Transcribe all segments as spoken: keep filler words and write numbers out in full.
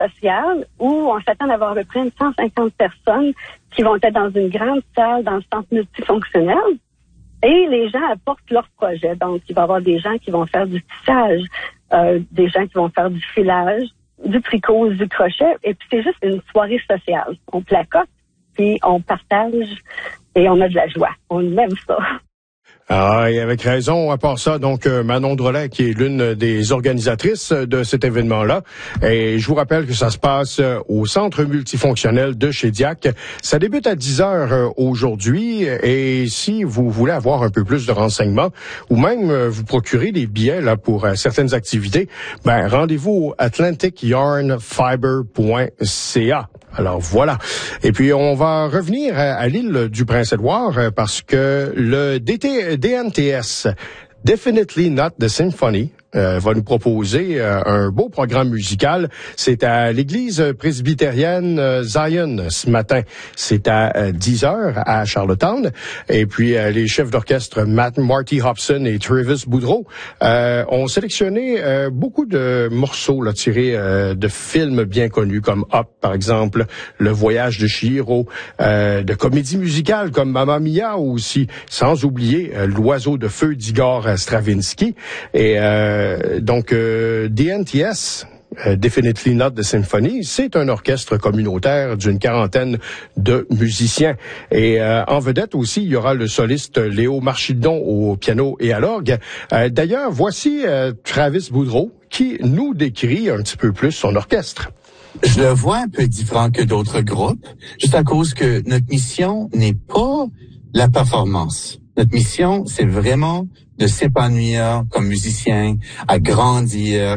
social où on s'attend d'avoir à peu près cent cinquante personnes qui vont être dans une grande salle dans le centre multifonctionnel. Et les gens apportent leurs projets. Donc, il va y avoir des gens qui vont faire du tissage, euh, des gens qui vont faire du filage, du tricot, du crochet. Et puis, c'est juste une soirée sociale. On placote, puis on partage et on a de la joie. On aime ça. Ah, et avec raison, à part ça, donc euh, Manon Drolet, qui est l'une des organisatrices de cet événement-là. Et je vous rappelle que ça se passe euh, au Centre multifonctionnel de Shediac. Ça débute à dix heures euh, aujourd'hui. Et si vous voulez avoir un peu plus de renseignements, ou même euh, vous procurer des billets là pour euh, certaines activités, ben rendez-vous au atlantic yarn fiber point c a. Alors voilà. Et puis on va revenir à, à l'île du Prince-Édouard euh, parce que le D T, D N T S, Definitely Not the Symphony, euh, va nous proposer euh, un beau programme musical. C'est à l'église presbytérienne euh, Zion ce matin. C'est à euh, dix heures à Charlottetown. Et puis euh, les chefs d'orchestre Matt, Marty Hobson et Travis Boudreau euh, ont sélectionné euh, beaucoup de morceaux là, tirés euh, de films bien connus comme Up, par exemple, Le Voyage de Chihiro, euh, de comédies musicales comme Mamma Mia aussi, sans oublier euh, L'Oiseau de feu d'Igor Stravinsky. Et euh, donc, euh, D N T S, euh, Definitely Not the Symphony, c'est un orchestre communautaire d'une quarantaine de musiciens. Et euh, en vedette aussi, il y aura le soliste Léo Marchildon au piano et à l'orgue. Euh, d'ailleurs, voici euh, Travis Boudreau qui nous décrit un petit peu plus son orchestre. Je le vois un peu différent que d'autres groupes, juste à cause que notre mission n'est pas la performance. Notre mission, c'est vraiment de s'épanouir comme musicien, à grandir,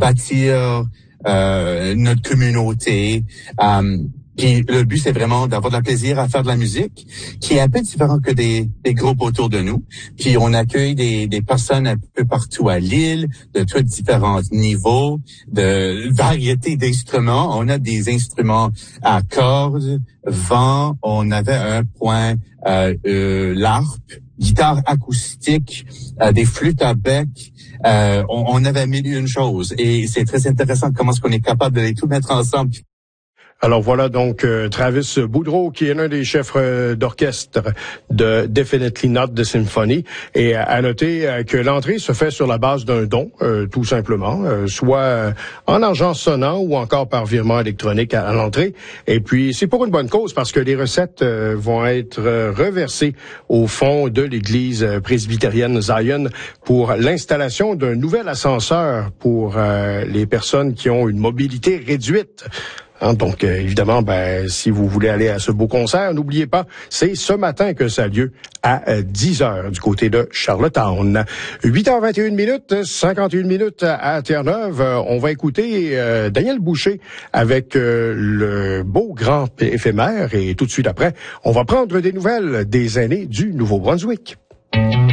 bâtir euh, notre communauté. Euh, puis le but, c'est vraiment d'avoir de la plaisir à faire de la musique, qui est un peu différent que des, des groupes autour de nous. Puis on accueille des, des personnes un peu partout à l'île, de tous différents niveaux, de variété d'instruments. On a des instruments à cordes, vent, on avait un point euh, euh, l'harpe, guitare acoustique, euh, des flûtes à bec. Euh, on, on avait mille et une choses. Et c'est très intéressant comment est-ce qu'on est capable de les tout mettre ensemble. Alors voilà donc euh, Travis Boudreau, qui est l'un des chefs euh, d'orchestre de Definitely Not the Symphony. Et euh, à noter euh, que l'entrée se fait sur la base d'un don, euh, tout simplement, euh, soit euh, en argent sonnant ou encore par virement électronique à, à l'entrée. Et puis c'est pour une bonne cause parce que les recettes euh, vont être euh, reversées au fond de l'église euh, presbytérienne Zion pour l'installation d'un nouvel ascenseur pour euh, les personnes qui ont une mobilité réduite. Hein, donc, euh, évidemment, ben, si vous voulez aller à ce beau concert, n'oubliez pas, c'est ce matin que ça a lieu à euh, dix heures du côté de Charlottetown. huit heures vingt et une minutes, cinquante et une minutes à Terre-Neuve. Euh, on va écouter euh, Daniel Boucher avec euh, le beau grand éphémère et tout de suite après, on va prendre des nouvelles des aînés du Nouveau-Brunswick.